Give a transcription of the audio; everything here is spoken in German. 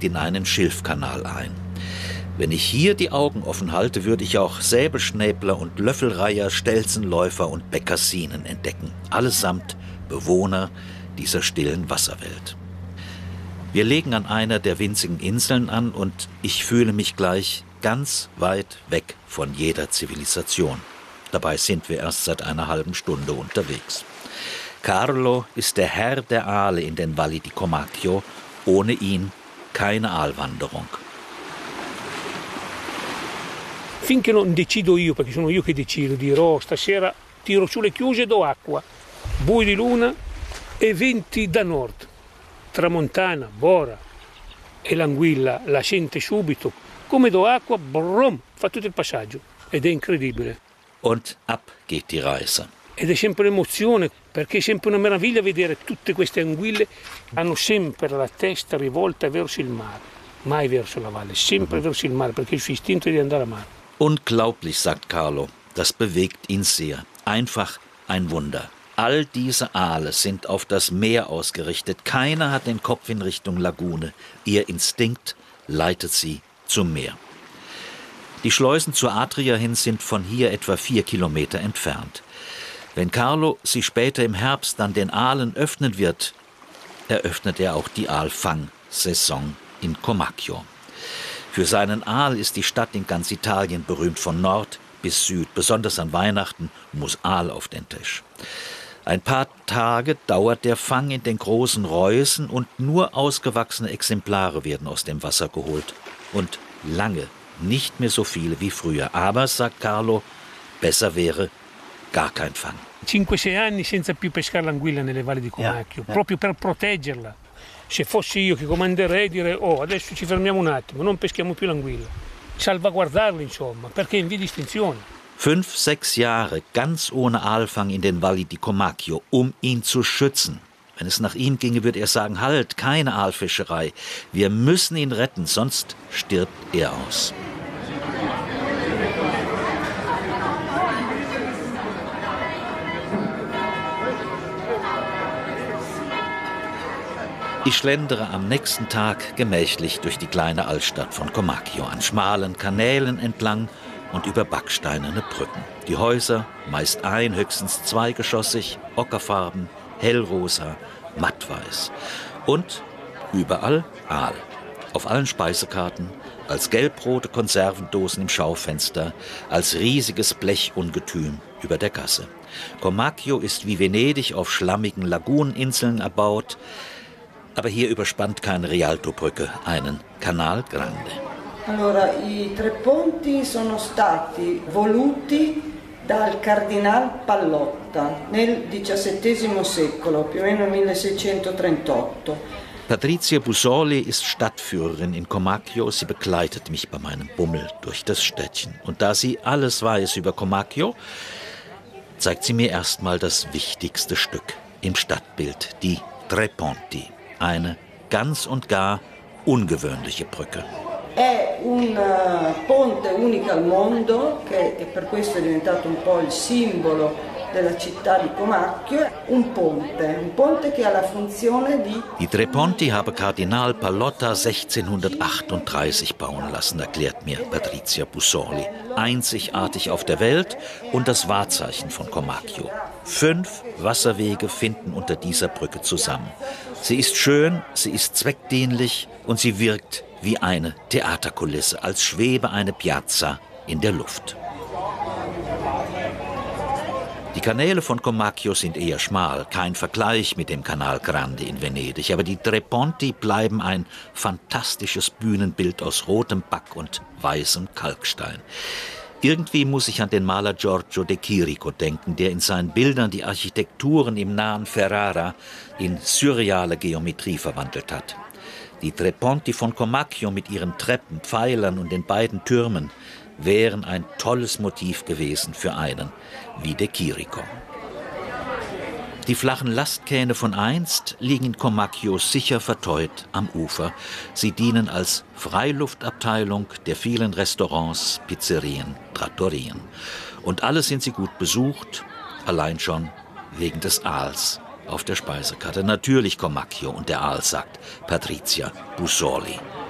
biegt in einen Schilfkanal ein. Wenn ich hier die Augen offen halte, würde ich auch Säbelschnäbler und Löffelreiher, Stelzenläufer und Bekassinen entdecken. Allesamt Bewohner dieser stillen Wasserwelt. Wir legen an einer der winzigen Inseln an und ich fühle mich gleich ganz weit weg von jeder Zivilisation. Dabei sind wir erst seit einer halben Stunde unterwegs. Carlo ist der Herr der Aale in den Valli di Comacchio. Ohne ihn keine Aalwanderung. Finché non decido io, perché sono io che decido, dirò stasera tiro sulle chiuse e do acqua, buio di luna e venti da nord, tramontana, bora e l'anguilla la sente subito, come do acqua, brum, fa tutto il passaggio ed è incredibile. Und ab geht die Reise. Ed è sempre un'emozione, perché è sempre una meraviglia vedere tutte queste anguille, hanno sempre la testa rivolta verso il mare, mai verso la valle, sempre verso il mare, perché il suo istinto è di andare a mare. Unglaublich, sagt Carlo, das bewegt ihn sehr. Einfach ein Wunder. All diese Aale sind auf das Meer ausgerichtet. Keiner hat den Kopf in Richtung Lagune. Ihr Instinkt leitet sie zum Meer. Die Schleusen zur Adria hin sind von hier etwa 4 Kilometer entfernt. Wenn Carlo sie später im Herbst dann den Aalen öffnen wird, eröffnet er auch die Aalfang-Saison in Comacchio. Für seinen Aal ist die Stadt in ganz Italien berühmt, von Nord bis Süd. Besonders an Weihnachten muss Aal auf den Tisch. Ein paar Tage dauert der Fang in den großen Reusen und nur ausgewachsene Exemplare werden aus dem Wasser geholt. Und lange nicht mehr so viele wie früher. Aber, sagt Carlo, besser wäre gar kein Fang. 5-6 anni senza più pescare l'anguilla nelle valli di Comacchio, proprio per proteggerla. Se fossi io che comanderei direi, adesso ci fermiamo un attimo, non peschiamo più l'anguilla. Salvaguardarla, insomma, perché è in via di estinzione. 5-6 Jahre ganz ohne Aalfang in den Valli di Comacchio, um ihn zu schützen. Wenn es nach ihm ginge, würde er sagen, halt, keine Aalfischerei. Wir müssen ihn retten, sonst stirbt er aus. Ich schlendere am nächsten Tag gemächlich durch die kleine Altstadt von Comacchio, an schmalen Kanälen entlang und über backsteinerne Brücken. Die Häuser, meist höchstens zweigeschossig, ockerfarben, hellrosa, mattweiß. Und überall Aal. Auf allen Speisekarten, als gelbrote Konservendosen im Schaufenster, als riesiges Blechungetüm über der Gasse. Comacchio ist wie Venedig auf schlammigen Laguneninseln erbaut, aber hier überspannt keine Rialtobrücke einen Canal Grande. Allora, i tre ponti sono stati voluti dal Cardinal Pallotta nel XVII secolo, più o meno 1638. Patrizia Busoli ist Stadtführerin in Comacchio. Sie begleitet mich bei meinem Bummel durch das Städtchen. Und da sie alles weiß über Comacchio, zeigt sie mir erstmal das wichtigste Stück im Stadtbild, die Tre Ponti. Eine ganz und gar ungewöhnliche Brücke. È un ponte unico al mondo, che per questo è diventato un po' il simbolo della città di Comacchio. Un ponte che ha la funzione di... Die Tre Ponti habe Kardinal Pallotta 1638 bauen lassen, erklärt mir Patrizia Busoli. Einzigartig auf der Welt und das Wahrzeichen von Comacchio. 5 Wasserwege finden unter dieser Brücke zusammen. Sie ist schön, sie ist zweckdienlich und sie wirkt wie eine Theaterkulisse, als schwebe eine Piazza in der Luft. Die Kanäle von Comacchio sind eher schmal, kein Vergleich mit dem Canal Grande in Venedig, aber die Tre Ponti bleiben ein fantastisches Bühnenbild aus rotem Back und weißem Kalkstein. Irgendwie muss ich an den Maler Giorgio de Chirico denken, der in seinen Bildern die Architekturen im nahen Ferrara in surreale Geometrie verwandelt hat. Die Tre Ponti von Comacchio mit ihren Treppen, Pfeilern und den beiden Türmen wären ein tolles Motiv gewesen für einen wie de Chirico. Die flachen Lastkähne von einst liegen in Comacchio sicher verteut am Ufer. Sie dienen als Freiluftabteilung der vielen Restaurants, Pizzerien, Trattorien. Und alle sind sie gut besucht, allein schon wegen des Aals auf der Speisekarte. Natürlich Comacchio und der Aal, sagt Patrizia Busoli.